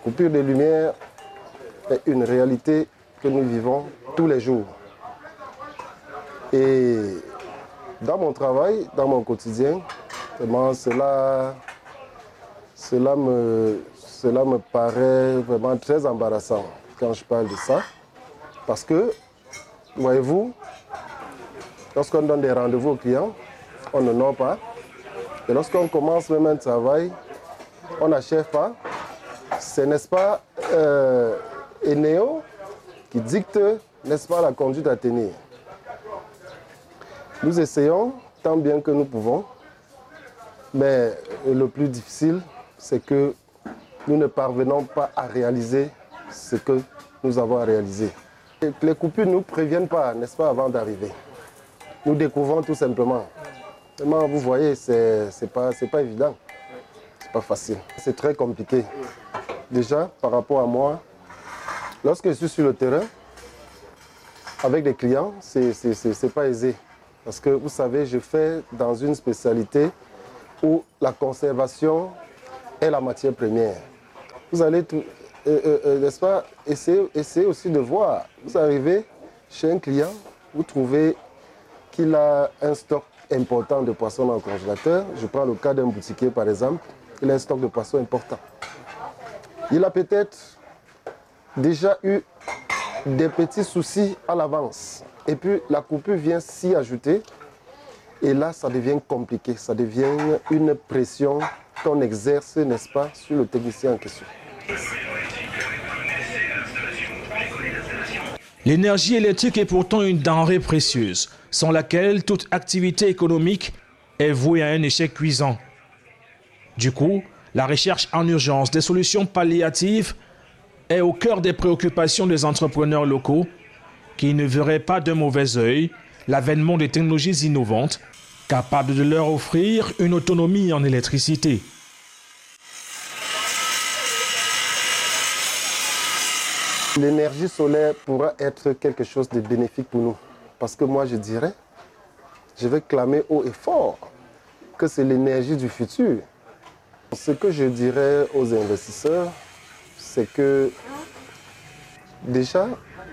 coupure de lumière est une réalité que nous vivons tous les jours. Et dans mon travail, dans mon quotidien, vraiment, cela me paraît vraiment très embarrassant quand je parle de ça. Parce que, voyez-vous, lorsqu'on donne des rendez-vous aux clients, on n'honore pas. Et lorsqu'on commence même un travail, on n'achève pas. C'est, n'est-ce pas, Enéo qui dicte, n'est-ce pas, la conduite à tenir. Nous essayons tant bien que nous pouvons, mais le plus difficile, c'est que nous ne parvenons pas à réaliser ce que nous avons à réaliser. Et les coupures ne nous préviennent pas, n'est-ce pas, avant d'arriver. Nous découvrons tout simplement. Vraiment, vous voyez, c'est pas évident. C'est pas facile. C'est très compliqué. Déjà, par rapport à moi, lorsque je suis sur le terrain, avec des clients, c'est pas aisé. Parce que, vous savez, je fais dans une spécialité où la conservation est la matière première. Vous allez, n'est-ce pas, essayer aussi de voir. Vous arrivez chez un client, vous trouvez qu'il a un stock important de poissons dans le congélateur. Je prends le cas d'un boutiquier, par exemple. Il a un stock de poissons important. Il a peut-être déjà eu des petits soucis à l'avance. Et puis la coupure vient s'y ajouter. Et là, ça devient compliqué. Ça devient une pression qu'on exerce, n'est-ce pas, sur le technicien en question. L'énergie électrique est pourtant une denrée précieuse, sans laquelle toute activité économique est vouée à un échec cuisant. Du coup, la recherche en urgence des solutions palliatives est au cœur des préoccupations des entrepreneurs locaux qui ne verraient pas d'un mauvais œil l'avènement de technologies innovantes capables de leur offrir une autonomie en électricité. L'énergie solaire pourra être quelque chose de bénéfique pour nous. Parce que moi, je dirais, je vais clamer haut et fort que c'est l'énergie du futur. Ce que je dirais aux investisseurs, c'est que déjà,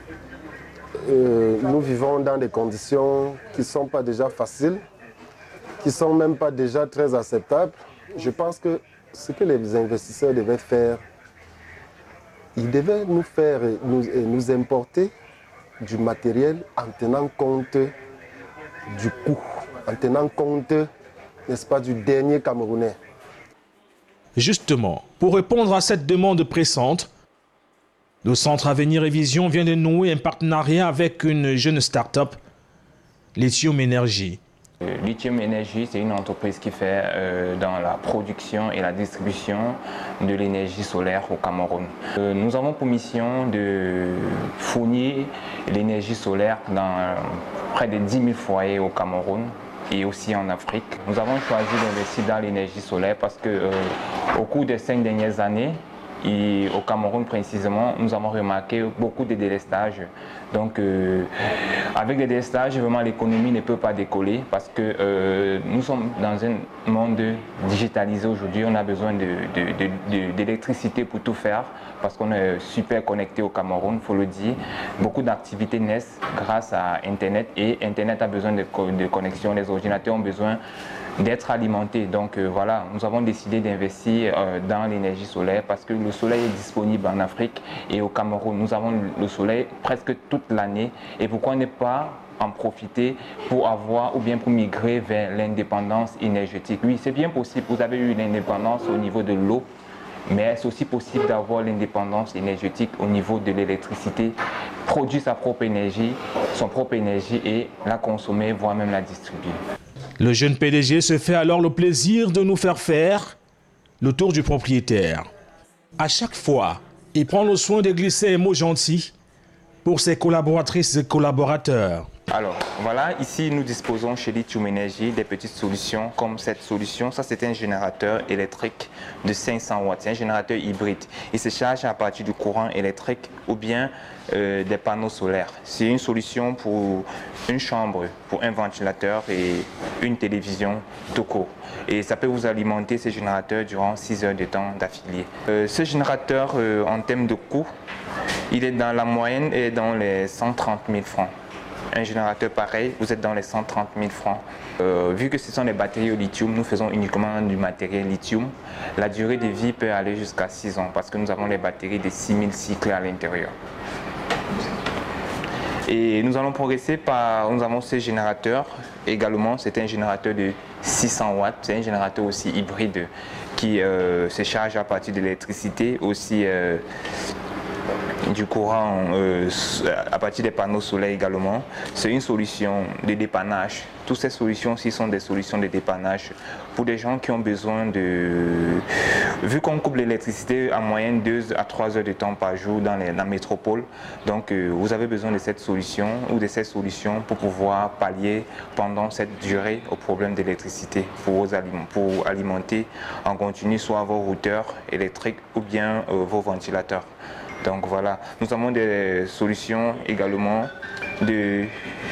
nous vivons dans des conditions qui ne sont pas déjà faciles, qui ne sont même pas déjà très acceptables. Je pense que ce que les investisseurs devaient faire, ils devaient nous importer du matériel en tenant compte du coût, en tenant compte, n'est-ce pas, du dernier Camerounais. Justement, pour répondre à cette demande pressante, le Centre Avenir et Vision vient de nouer un partenariat avec une jeune start-up, Lithium Energy. Lithium Energy, c'est une entreprise qui fait dans la production et la distribution de l'énergie solaire au Cameroun. Nous avons pour mission de fournir l'énergie solaire dans près de 10 000 foyers au Cameroun et aussi en Afrique. Nous avons choisi d'investir dans l'énergie solaire parce que au cours des 5 dernières années, et au Cameroun précisément, nous avons remarqué beaucoup de délestages. Donc avec des délestages, vraiment l'économie ne peut pas décoller parce que nous sommes dans un monde digitalisé aujourd'hui. On a besoin d'électricité pour tout faire parce qu'on est super connecté au Cameroun, il faut le dire. Beaucoup d'activités naissent grâce à Internet et Internet a besoin de connexion. Les ordinateurs ont besoin d'être alimentés. Donc voilà, nous avons décidé d'investir dans l'énergie solaire parce que le soleil est disponible en Afrique et au Cameroun. Nous avons le soleil presque toute l'année et pourquoi ne pas en profiter pour avoir ou bien pour migrer vers l'indépendance énergétique. Oui, c'est bien possible. Vous avez eu l'indépendance au niveau de l'eau, mais c'est aussi possible d'avoir l'indépendance énergétique au niveau de l'électricité, produire sa propre énergie, son propre énergie et la consommer, voire même la distribuer. Le jeune PDG se fait alors le plaisir de nous faire le tour du propriétaire. À chaque fois, il prend le soin de glisser un mot gentil pour ses collaboratrices et collaborateurs. Alors voilà, ici nous disposons chez Lithium Energy des petites solutions comme cette solution. Ça c'est un générateur électrique de 500 watts, c'est un générateur hybride. Il se charge à partir du courant électrique ou bien des panneaux solaires. C'est une solution pour une chambre, pour un ventilateur et une télévision tout court. Et ça peut vous alimenter ce générateur durant 6 heures de temps d'affilée. Ce générateur en termes de coût, il est dans la moyenne et dans les 130 000 francs. Un générateur pareil, vous êtes dans les 130 000 francs. Vu que ce sont des batteries au lithium, nous faisons uniquement du matériel lithium. La durée de vie peut aller jusqu'à 6 ans parce que nous avons les batteries de 6000 cycles à l'intérieur. Et nous allons progresser par, nous avons ce générateur également, c'est un générateur de 600 watts, c'est un générateur aussi hybride qui se charge à partir de l'électricité, aussi du courant à partir des panneaux solaires également. C'est une solution de dépannage. Toutes ces solutions-ci sont des solutions de dépannage pour des gens qui ont besoin de... Vu qu'on coupe l'électricité en moyenne 2 à 3 heures de temps par jour dans la métropole, donc vous avez besoin de cette solution ou de ces solutions pour pouvoir pallier pendant cette durée au problème d'électricité pour alimenter en continu soit vos routeurs électriques ou bien vos ventilateurs. Donc voilà, nous avons des solutions également de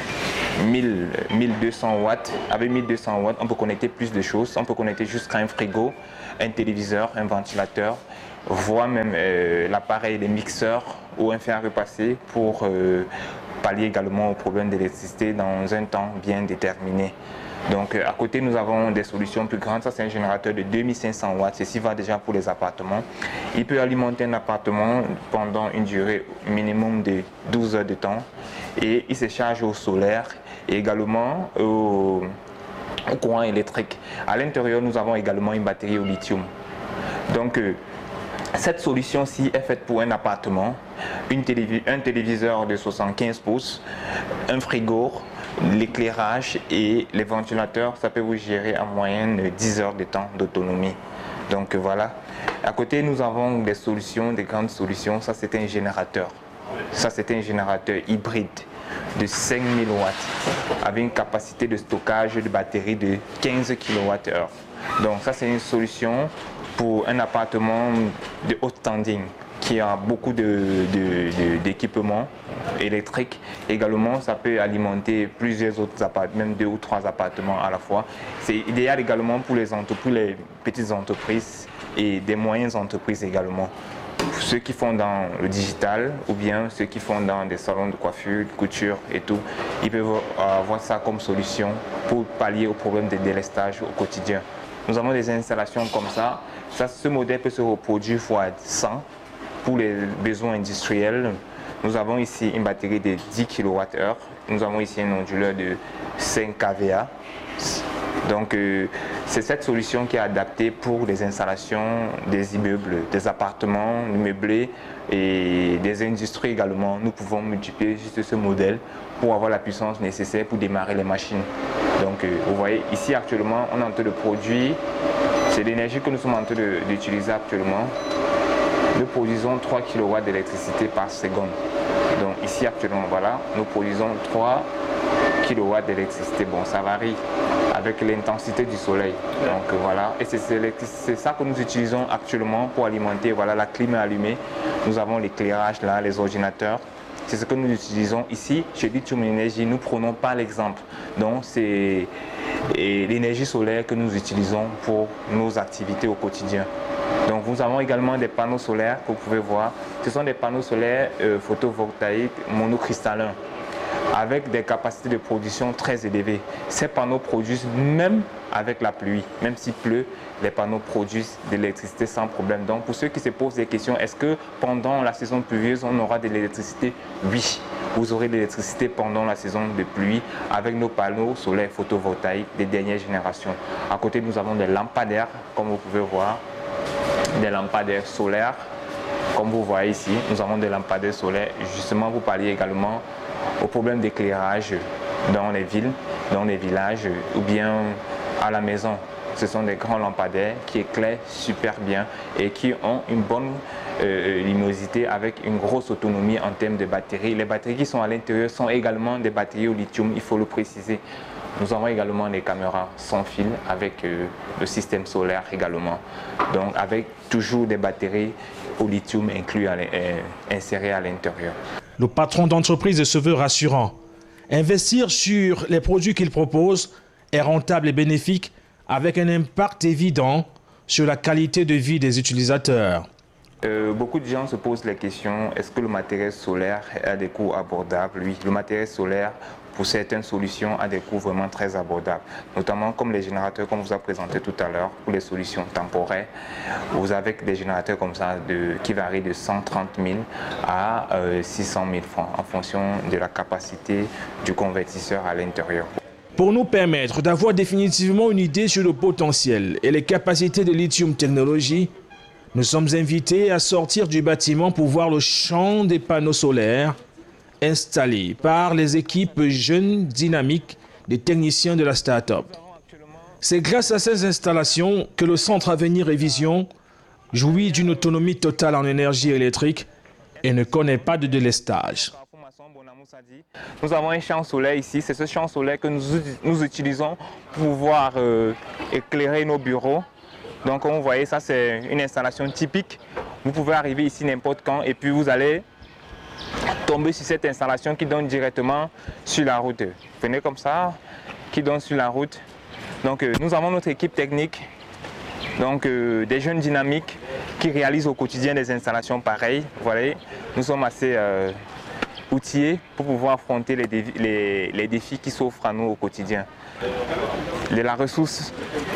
1200 watts. Avec 1200 watts, on peut connecter plus de choses. On peut connecter jusqu'à un frigo, un téléviseur, un ventilateur, voire même l'appareil des mixeurs ou un fer à repasser pour pallier également au problème d'électricité dans un temps bien déterminé. Donc à côté, nous avons des solutions plus grandes. Ça, c'est un générateur de 2500 watts. Ceci va déjà pour les appartements. Il peut alimenter un appartement pendant une durée minimum de 12 heures de temps. Et il se charge au solaire et également au courant électrique. À l'intérieur, nous avons également une batterie au lithium. Donc cette solution-ci est faite pour un appartement, un téléviseur de 75 pouces, un frigo, l'éclairage et les ventilateurs. Ça peut vous gérer en moyenne 10 heures de temps d'autonomie. Donc voilà. À côté, nous avons des solutions, des grandes solutions. Ça, c'est un générateur. Ça, c'est un générateur hybride de 5000 watts avec une capacité de stockage de batterie de 15 kWh. Donc ça, c'est une solution pour un appartement de haut standing qui a beaucoup d'équipements électriques. Également, ça peut alimenter plusieurs autres appartements, même 2 ou 3 appartements à la fois. C'est idéal également pour les petites entreprises et des moyennes entreprises également. Pour ceux qui font dans le digital ou bien ceux qui font dans des salons de coiffure, de couture et tout, ils peuvent avoir ça comme solution pour pallier au problème de délestage au quotidien. Nous avons des installations comme ça. Ce modèle peut se reproduire fois 100 pour les besoins industriels. Nous avons ici une batterie de 10 kWh. Nous avons ici un onduleur de 5 kVA. Donc c'est cette solution qui est adaptée pour les installations des immeubles, des appartements meublés et des industries également. Nous pouvons multiplier juste ce modèle pour avoir la puissance nécessaire pour démarrer les machines. Donc vous voyez ici actuellement on est en train de produire, c'est l'énergie que nous sommes en train d'utiliser actuellement. Nous produisons 3 kW d'électricité par seconde. Donc ici actuellement, voilà, nous produisons 3 kW d'électricité. Bon, ça varie avec l'intensité du soleil. Donc voilà, et c'est ça que nous utilisons actuellement pour alimenter. Voilà, la clim est allumée. Nous avons l'éclairage là, les ordinateurs. C'est ce que nous utilisons ici chez Lithium Energy. Nous prenons pas l'exemple. Donc c'est l'énergie solaire que nous utilisons pour nos activités au quotidien. Donc nous avons également des panneaux solaires que vous pouvez voir. Ce sont des panneaux solaires photovoltaïques monocristallins avec des capacités de production très élevées. Ces panneaux produisent même avec la pluie, même s'il pleut, les panneaux produisent de l'électricité sans problème. Donc pour ceux qui se posent des questions, est-ce que pendant la saison pluvieuse on aura de l'électricité? Oui, vous aurez de l'électricité pendant la saison de pluie avec nos panneaux solaires photovoltaïques des dernières générations. À côté, nous avons des lampadaires, comme vous pouvez voir, des lampadaires solaires. Comme vous voyez ici, nous avons des lampadaires solaires justement pour pallier également au problème d'éclairage dans les villes, dans les villages ou bien à la maison. Ce sont des grands lampadaires qui éclairent super bien et qui ont une bonne luminosité avec une grosse autonomie en termes de batterie. Les batteries qui sont à l'intérieur sont également des batteries au lithium, il faut le préciser. Nous avons également des caméras sans fil avec le système solaire également. Donc avec toujours des batteries au lithium insérées à l'intérieur. Le patron d'entreprise se veut rassurant. Investir sur les produits qu'il propose est rentable et bénéfique avec un impact évident sur la qualité de vie des utilisateurs. Beaucoup de gens se posent la question, est-ce que le matériel solaire a des coûts abordables? Oui, le matériel solaire, pour certaines solutions, a des coûts vraiment très abordables. Notamment comme les générateurs qu'on vous a présenté tout à l'heure, pour les solutions temporaires. Vous avez des générateurs comme ça qui varient de 130 000 à 600 000 francs en fonction de la capacité du convertisseur à l'intérieur. Pour nous permettre d'avoir définitivement une idée sur le potentiel et les capacités de Lithium Technologies, nous sommes invités à sortir du bâtiment pour voir le champ des panneaux solaires installés par les équipes jeunes dynamiques des techniciens de la start-up. C'est grâce à ces installations que le Centre Avenir et Vision jouit d'une autonomie totale en énergie électrique et ne connaît pas de délestage. Nous avons un champ solaire ici, c'est ce champ solaire que nous utilisons pour pouvoir éclairer nos bureaux. Donc comme vous voyez, ça c'est une installation typique. Vous pouvez arriver ici n'importe quand et puis vous allez tomber sur cette installation qui donne directement sur la route. Venez comme ça, qui donne sur la route. Donc nous avons notre équipe technique, donc des jeunes dynamiques qui réalisent au quotidien des installations pareilles. Vous voyez, nous sommes assez outillés pour pouvoir affronter les défis qui s'offrent à nous au quotidien. De la ressource,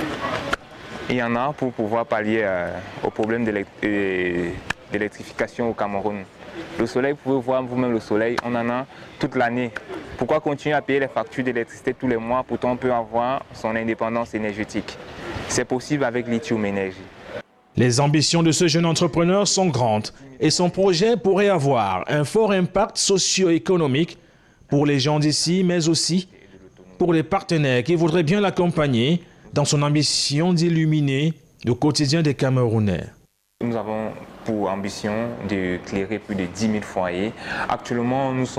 il y en a pour pouvoir pallier au problème d'électrification au Cameroun. Le soleil, vous pouvez voir vous-même le soleil, on en a toute l'année. Pourquoi continuer à payer les factures d'électricité tous les mois, pourtant on peut avoir son indépendance énergétique? C'est possible avec Lithium Energy. Les ambitions de ce jeune entrepreneur sont grandes et son projet pourrait avoir un fort impact socio-économique pour les gens d'ici, mais aussi pour les partenaires qui voudraient bien l'accompagner dans son ambition d'illuminer le quotidien des Camerounais. Nous avons pour ambition d'éclairer plus de 10 000 foyers. Actuellement, nous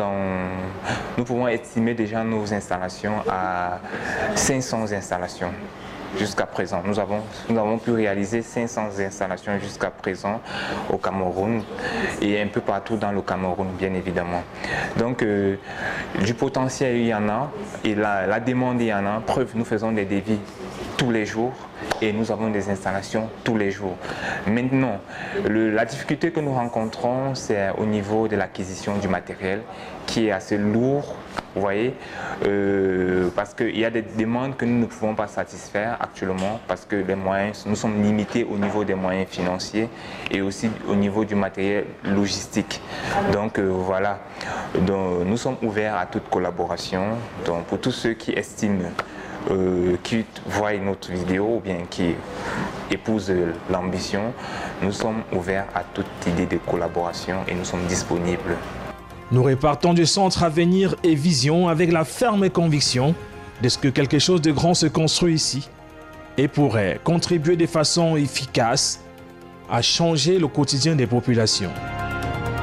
pouvons estimer déjà nos installations à 500 installations. Jusqu'à présent, nous avons pu réaliser 500 installations jusqu'à présent au Cameroun et un peu partout dans le Cameroun, bien évidemment. Donc, du potentiel, il y en a et la demande, il y en a. Preuve, nous faisons des devis tous les jours et nous avons des installations tous les jours. Maintenant, la difficulté que nous rencontrons, c'est au niveau de l'acquisition du matériel qui est assez lourd. Vous voyez, parce qu'il y a des demandes que nous ne pouvons pas satisfaire actuellement parce que les moyens, nous sommes limités au niveau des moyens financiers et aussi au niveau du matériel logistique. Donc voilà, donc, nous sommes ouverts à toute collaboration. Donc pour tous ceux qui estiment, qui voient notre vidéo ou bien qui épousent l'ambition, nous sommes ouverts à toute idée de collaboration et nous sommes disponibles. Nous repartons du Centre Avenir et Vision avec la ferme conviction de ce que quelque chose de grand se construit ici et pourrait contribuer de façon efficace à changer le quotidien des populations.